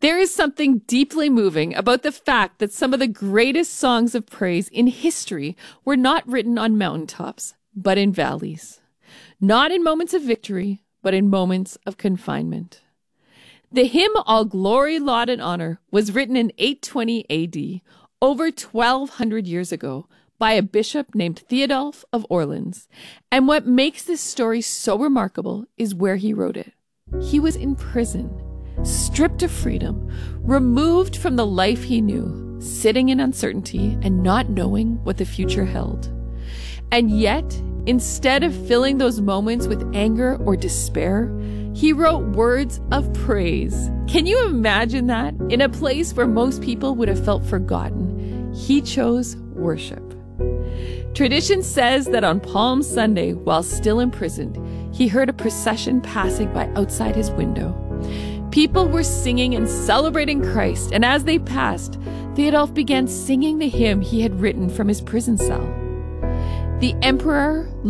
There is something deeply moving about the fact that some of the greatest songs of praise in history were not written on mountaintops, but in valleys. Not in moments of victory, but in moments of confinement. The hymn All Glory, Laud, and Honor was written in 820 AD, over 1,200 years ago, by a bishop named Theodulf of Orleans. And what makes this story so remarkable is where he wrote it. He was in prison, stripped of freedom, removed from the life he knew, sitting in uncertainty and not knowing what the future held. And yet, instead of filling those moments with anger or despair, he wrote words of praise. Can you imagine that? In a place where most people would have felt forgotten, he chose worship. Tradition says that on Palm Sunday, while still imprisoned, he heard a procession passing by outside his window. People were singing and celebrating Christ, and as they passed, Theodulf began singing the hymn he had written from his prison cell. The emperor